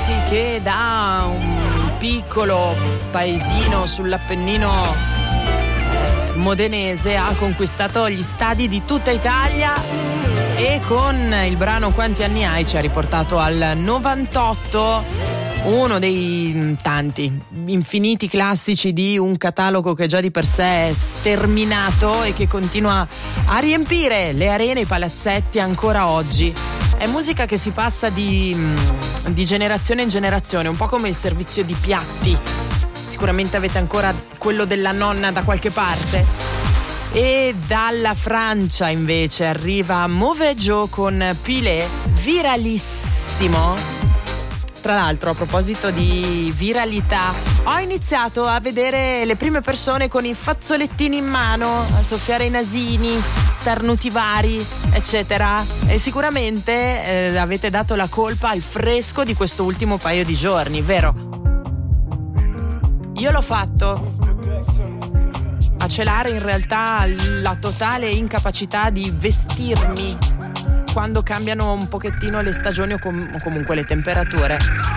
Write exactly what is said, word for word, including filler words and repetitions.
ragazzi che da un piccolo paesino sull'Appennino eh, modenese ha conquistato gli stadi di tutta Italia e con il brano Quanti anni hai ci ha riportato al novantotto, uno dei tanti infiniti classici di un catalogo che già di per sé è sterminato e che continua a riempire le arene e i palazzetti ancora oggi. È musica che si passa di, di generazione in generazione, un po' come il servizio di piatti. Sicuramente avete ancora quello della nonna da qualche parte. E dalla Francia invece arriva Mauvais Joe con Pilé, viralissimo. Tra l'altro, a proposito di viralità, ho iniziato a vedere le prime persone con i fazzolettini in mano, a soffiare i nasini, starnuti vari, eccetera. E sicuramente eh, avete dato la colpa al fresco di questo ultimo paio di giorni, vero? Io l'ho fatto. A celare in realtà la totale incapacità di vestirmi quando cambiano un pochettino le stagioni o, com- o comunque le temperature.